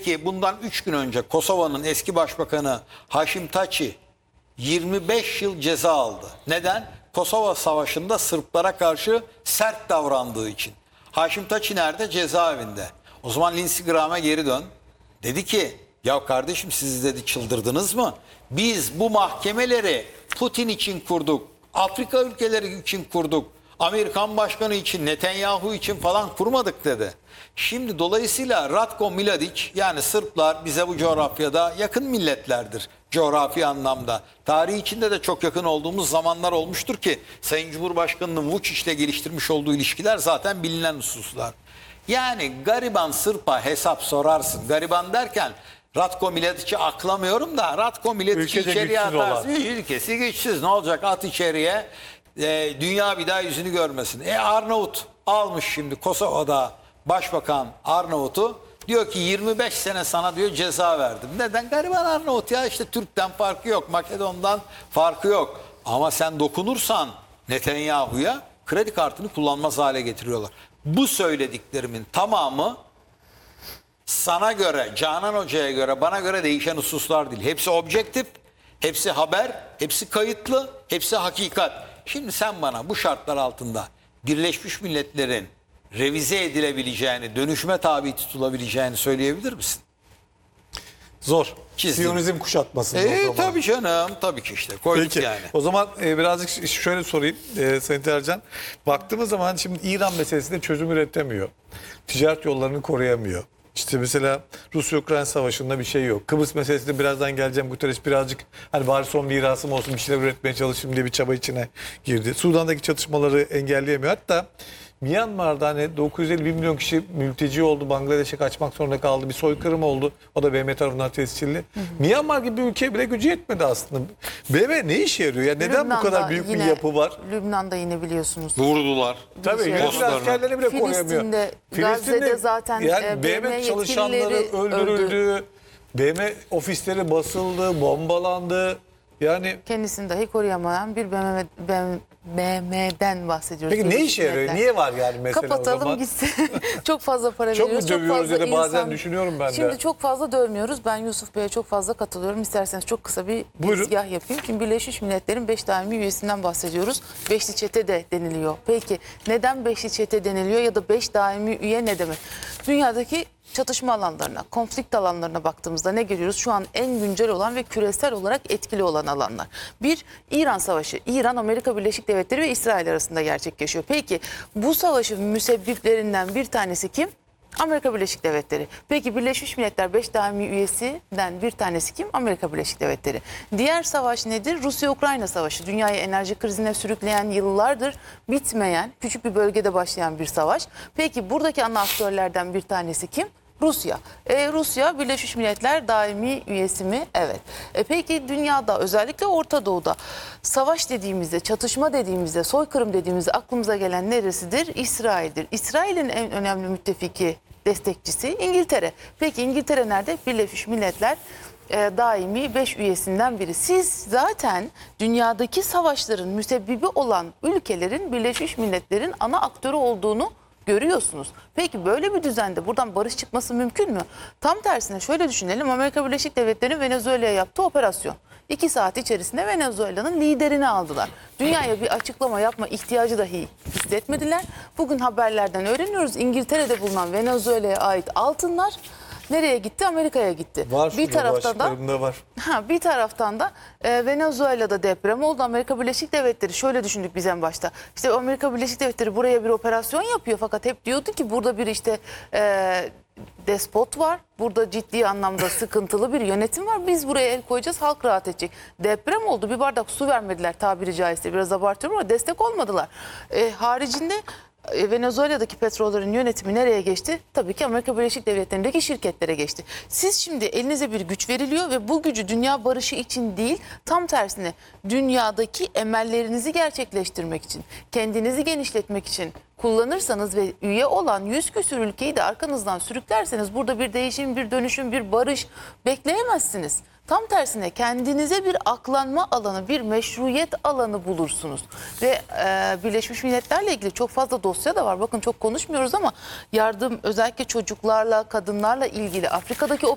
Peki bundan 3 gün önce Kosova'nın eski başbakanı Haşim Taçi 25 yıl ceza aldı. Neden? Kosova Savaşı'nda Sırplara karşı sert davrandığı için. Haşim Taçi nerede? Cezaevinde. O zaman Lindsey Graham'a geri dön. Dedi ki ya kardeşim siz dedi çıldırdınız mı? Biz bu mahkemeleri Putin için kurduk. Afrika ülkeleri için kurduk. Amerikan başkanı için, Netanyahu için falan kurmadık dedi. Şimdi dolayısıyla Ratko Mladic, yani Sırplar bize bu coğrafyada yakın milletlerdir coğrafi anlamda. Tarih içinde de çok yakın olduğumuz zamanlar olmuştur ki Sayın Cumhurbaşkanı'nın Vučić'le geliştirmiş olduğu ilişkiler zaten bilinen hususlar. Yani gariban Sırp'a hesap sorarsın. Gariban derken Ratko Mladic'i aklamıyorum da Ratko Mladic'i Ülkede içeriye güçsüz atarsın. olan. Ülkesi güçsüz, ne olacak, at içeriye. Dünya bir daha yüzünü görmesin. Arnavut almış şimdi Kosova'da başbakan Arnavut'u, diyor ki 25 sene sana diyor ceza verdim. Neden? Gariban Arnavut ya, işte Türk'ten farkı yok, Makedon'dan farkı yok. Ama sen dokunursan Netanyahu'ya kredi kartını kullanmaz hale getiriyorlar. Bu söylediklerimin tamamı sana göre, Canan Hoca'ya göre, bana göre değişen hususlar değil. Hepsi objektif, hepsi haber, hepsi kayıtlı, hepsi hakikat. Şimdi sen bana bu şartlar altında Birleşmiş Milletler'in revize edilebileceğini, dönüşüme tabi tutulabileceğini söyleyebilir misin? Zor. Çizdim. Siyonizm kuşatmasında o zaman. Tabii canım, tabii ki işte koyduk Peki. yani. O zaman birazcık şöyle sorayım Sayın Tercan. Baktığımız zaman şimdi İran meselesinde çözüm üretemiyor. Ticaret yollarını koruyamıyor. İşte mesela Rusya-Ukrayna savaşında bir şey yok. Kıbrıs meselesinde birazdan geleceğim. Guterres birazcık hani bari son mirasım olsun bir şeyler üretmeye çalışayım diye bir çaba içine girdi. Sudan'daki çatışmaları engelleyemiyor. Hatta Myanmar'da hani 950 milyon kişi mülteci oldu. Bangladeş'e kaçmak zorunda kaldı. Bir soykırım oldu. O da BM tarafından tescilli. Myanmar gibi bir ülkeye bile gücü yetmedi aslında. BM ne işe yarıyor? Ya neden bu kadar büyük bir yapı var? Lübnan'da yine biliyorsunuz. Vurdular. Tabii şey yönetim var. askerlerini bile koruyamıyor. Gazze'de zaten yani BM BM çalışanları yetkilileri öldürüldü. BM ofisleri basıldı, bombalandı. Yani kendisini dahi koruyamayan bir BM'den bahsediyoruz. peki ne işe yarıyor? Niye var yani mesela o Kapatalım zaman? gitsin. Çok fazla para Çok mu veriyoruz. dövüyoruz ya da bazen insan... düşünüyorum ben de. Şimdi çok fazla dövmüyoruz. Ben Yusuf Bey'e çok fazla katılıyorum. İsterseniz çok kısa bir Buyurun. girizgah yapayım. Şimdi Birleşmiş Milletler'in 5 daimi üyesinden bahsediyoruz. Beşli çete de deniliyor. Peki neden beşli çete deniliyor ya da 5 daimi üye ne demek? Dünyadaki çatışma alanlarına, konflikt alanlarına baktığımızda ne görüyoruz? Şu an en güncel olan ve küresel olarak etkili olan alanlar. Bir, İran Savaşı. İran, Amerika Birleşik Devletleri ve İsrail arasında gerçekleşiyor. Peki bu savaşın müsebbiplerinden bir tanesi kim? Amerika Birleşik Devletleri. Peki Birleşmiş Milletler 5 daimi üyesinden bir tanesi kim? Amerika Birleşik Devletleri. Diğer savaş nedir? Rusya-Ukrayna savaşı. Dünyayı enerji krizine sürükleyen, yıllardır bitmeyen, küçük bir bölgede başlayan bir savaş. Peki buradaki ana aktörlerden bir tanesi kim? Rusya. Rusya Birleşmiş Milletler daimi üyesi mi? Evet. Peki dünyada, özellikle Orta Doğu'da savaş dediğimizde, çatışma dediğimizde, soykırım dediğimizde aklımıza gelen neresidir? İsrail'dir. İsrail'in en önemli müttefiki, destekçisi İngiltere. Peki İngiltere nerede? Birleşmiş Milletler daimi 5 üyesinden biri. Siz zaten dünyadaki savaşların müsebbibi olan ülkelerin Birleşmiş Milletler'in ana aktörü olduğunu görüyorsunuz. Peki böyle bir düzende buradan barış çıkması mümkün mü? Tam tersine şöyle düşünelim. Amerika Birleşik Devletleri'nin Venezuela'ya yaptığı operasyon. 2 saat içerisinde Venezuela'nın liderini aldılar. Dünyaya bir açıklama yapma ihtiyacı dahi hissetmediler. Bugün haberlerden öğreniyoruz. İngiltere'de bulunan Venezuela'ya ait altınlar nereye gitti? Amerika'ya gitti. Var bir taraftan da var. Bir taraftan da Venezuela'da deprem oldu. Amerika Birleşik Devletleri şöyle düşündük biz en başta. İşte Amerika Birleşik Devletleri buraya bir operasyon yapıyor fakat hep diyordu ki burada bir işte despot var. Burada ciddi anlamda sıkıntılı bir yönetim var. Biz buraya el koyacağız, halk rahat edecek. Deprem oldu. Bir bardak su vermediler tabiri caizse. Biraz abartıyorum ama destek olmadılar. Haricinde Venezuela'daki petrollerin yönetimi nereye geçti? Tabii ki Amerika Birleşik Devletleri'ndeki şirketlere geçti. Siz şimdi elinize bir güç veriliyor ve bu gücü dünya barışı için değil, tam tersine dünyadaki emellerinizi gerçekleştirmek için, kendinizi genişletmek için kullanırsanız ve üye olan 100 küsur ülkeyi de arkanızdan sürüklerseniz burada bir değişim, bir dönüşüm, bir barış bekleyemezsiniz. Tam tersine kendinize bir aklanma alanı, bir meşruiyet alanı bulursunuz. Ve Birleşmiş Milletler'le ilgili çok fazla dosya da var. Bakın çok konuşmuyoruz ama yardım özellikle çocuklarla, kadınlarla ilgili Afrika'daki